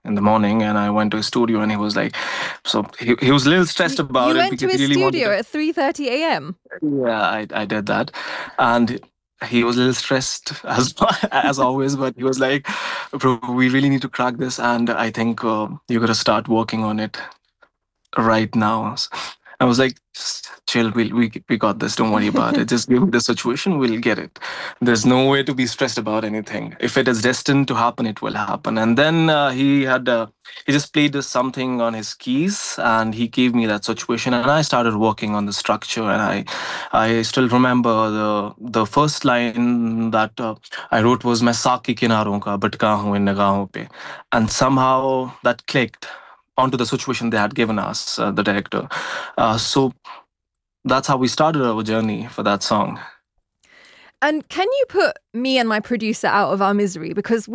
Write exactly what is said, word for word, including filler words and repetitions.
in the morning, and I went to his studio, and he was like, so he, he was a little stressed You, about you it went because to he his really wanted studio to. at three thirty a m. Yeah, I I did that, and he was a little stressed as as always, but he was like, "Bro, we really need to crack this, and I think uh, you got to start working on it right now." I was like, "Just chill, we we we got this. Don't worry about it. Just give me the situation, we'll get it. There's no way to be stressed about anything. If it is destined to happen, it will happen." And then uh, he had uh, he just played this something on his keys, and he gave me that situation, and I started working on the structure, and I I still remember the the first line that uh, I wrote was "मैं साकी किनारों का भटका हूँ इन निगाहों पे," and somehow that clicked onto the situation they had given us, uh, the director. Uh, so that's how we started our journey for that song. And can you put me and my producer out of our misery? Because